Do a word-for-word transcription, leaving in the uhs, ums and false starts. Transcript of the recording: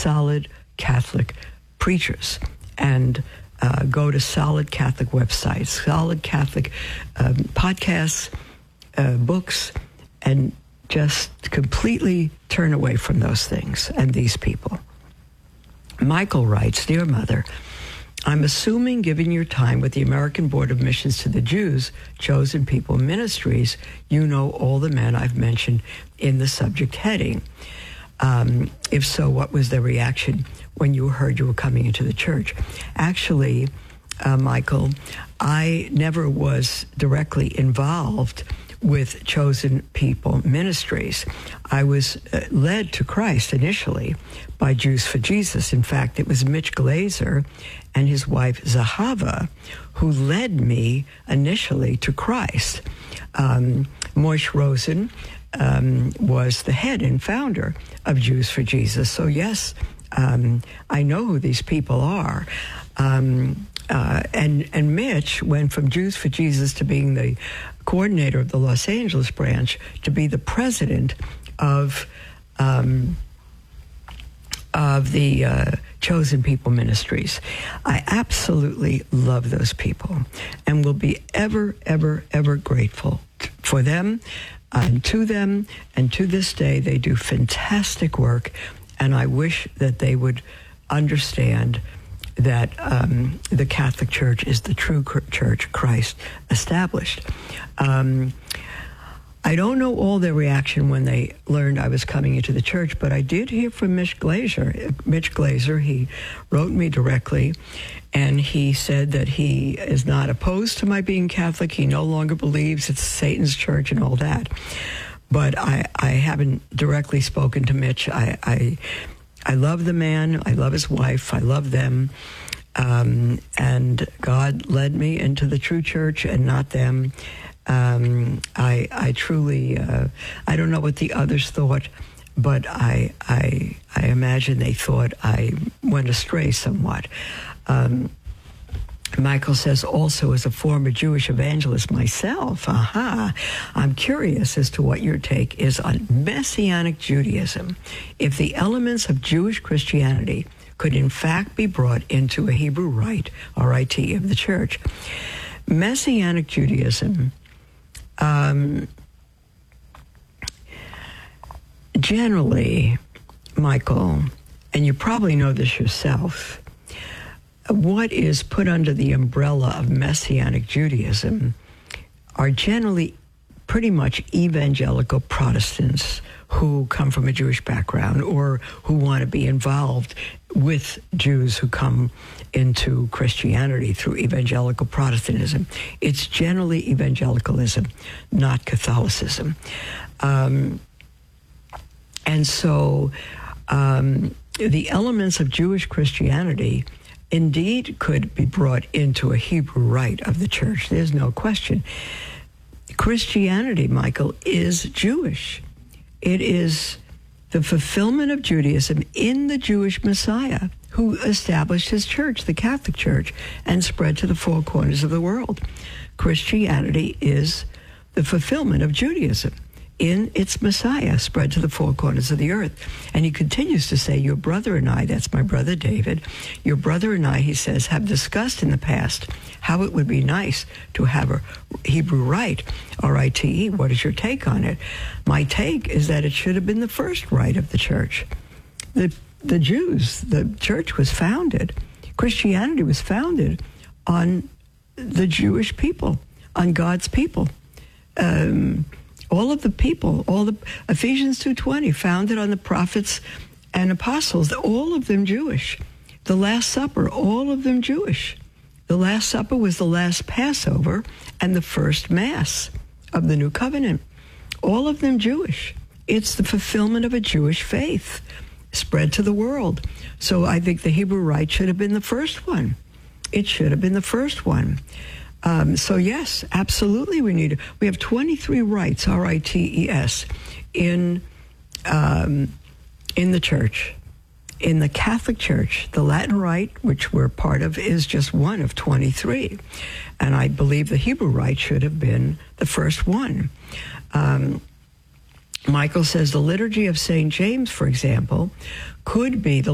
solid Catholic preachers and uh, go to solid Catholic websites, solid Catholic um, podcasts, uh, books, and just completely turn away from those things and these people. Michael writes, "Dear Mother, I'm assuming, given your time with the American Board of Missions to the Jews, Chosen People Ministries, you know all the men I've mentioned in the subject heading. Um, if so, what was their reaction when you heard you were coming into the church?" Actually, uh, Michael, I never was directly involved with Chosen People Ministries. I was uh, led to Christ initially by Jews for Jesus. In fact, it was Mitch Glazer and his wife Zahava who led me initially to Christ. Um, Moshe Rosen um, was the head and founder of Jews for Jesus. So yes, um, I know who these people are. Um, uh, and, and Mitch went from Jews for Jesus to being the coordinator of the Los Angeles branch to be the president of um, of the uh, Chosen People Ministries. I absolutely love those people and will be ever, ever, ever grateful t- for them and to them. And to this day, they do fantastic work. And I wish that they would understand that um, the Catholic Church is the true church Christ established. Um, I don't know all their reaction when they learned I was coming into the church, but I did hear from Mitch Glazer. Mitch Glazer, he wrote me directly, and he said that he is not opposed to my being Catholic. He no longer believes it's Satan's church and all that. But I, I haven't directly spoken to Mitch. I, I I love the man. I love his wife. I love them. Um, and God led me into the true church and not them. Um, I, I truly, uh, I don't know what the others thought, but I, I, I imagine they thought I went astray somewhat. Um, Michael says, also as a former Jewish evangelist myself, aha, I'm curious as to what your take is on Messianic Judaism. If the elements of Jewish Christianity could in fact be brought into a Hebrew rite, R I T, of the church. Messianic Judaism, um, generally, Michael, and you probably know this yourself, what is put under the umbrella of Messianic Judaism are generally pretty much evangelical Protestants who come from a Jewish background or who want to be involved with Jews who come into Christianity through evangelical Protestantism. It's generally evangelicalism, not Catholicism. Um, and so um, the elements of Jewish Christianity indeed could be brought into a Hebrew rite of the church. There's no question. Christianity, Michael, is Jewish. It is the fulfillment of Judaism in the Jewish Messiah who established his church, the Catholic Church, and spread to the four corners of the world. Christianity is the fulfillment of Judaism in its Messiah, spread to the four corners of the earth. And he continues to say, your brother and I, that's my brother David, your brother and I, he says, have discussed in the past how it would be nice to have a Hebrew rite, R I T E. What is your take on it? My take is that it should have been the first rite of the church. The, the Jews, the church was founded, Christianity was founded on the Jewish people, on God's people. Um... All of the people, all the Ephesians two twenty, founded on the prophets and apostles, all of them Jewish. The Last Supper, all of them Jewish. The Last Supper was the last Passover and the first Mass of the New Covenant. All of them Jewish. It's the fulfillment of a Jewish faith spread to the world. So I think the Hebrew rite should have been the first one. It should have been the first one. Um, so yes, absolutely we need it. We have twenty-three rites, R I T E S, in, um, in the church. In the Catholic Church, the Latin Rite, which we're part of, is just one of twenty-three. And I believe the Hebrew Rite should have been the first one. Um, Michael says the Liturgy of Saint James, for example, could be the